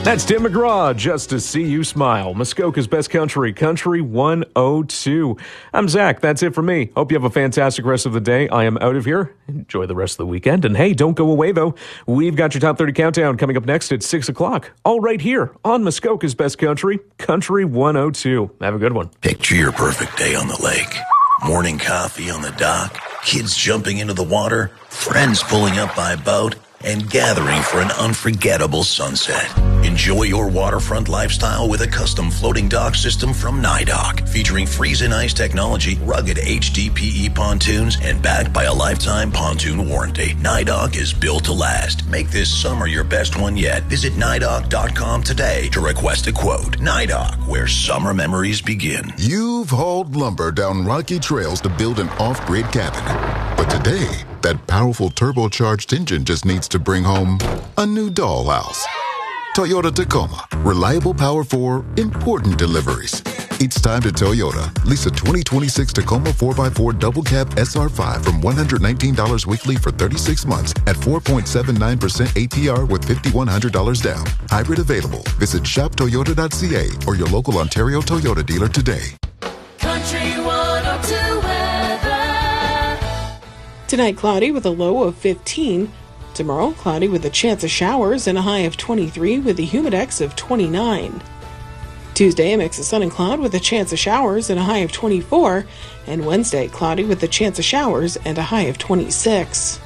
That's Tim McGraw, Just to See You Smile. Muskoka's Best Country, Country 102. I'm Zach. That's it for me. Hope you have a fantastic rest of the day. I am out of here. Enjoy the rest of the weekend. And hey, don't go away, though. We've got your Top 30 Countdown coming up next at 6 o'clock. All right here on Muskoka's Best Country, Country 102. Have a good one. Picture your perfect day on the lake. Morning coffee on the dock, kids jumping into the water, friends pulling up by boat, and gathering for an unforgettable sunset. Enjoy your waterfront lifestyle with a custom floating dock system from NYDOC, featuring freeze and ice technology, rugged HDPE pontoons, and backed by a lifetime pontoon warranty. NYDOC is built to last. Make this summer your best one yet. Visit NYDOC.com today to request a quote. NYDOC, where summer memories begin. You've hauled lumber down rocky trails to build an off-grid cabin. But today, that powerful turbocharged engine just needs to bring home a new dollhouse. Toyota Tacoma. Reliable power for important deliveries. It's time to Toyota. Lease a 2026 Tacoma 4x4 double cab SR5 from $119 weekly for 36 months at 4.79% APR with $5,100 down. Hybrid available. Visit shoptoyota.ca or your local Ontario Toyota dealer today. Country 102 weather. Tonight, cloudy with a low of 15. Tomorrow, cloudy with a chance of showers and a high of 23 with a humidex of 29. Tuesday, a mix of sun and cloud with a chance of showers and a high of 24. And Wednesday, cloudy with a chance of showers and a high of 26.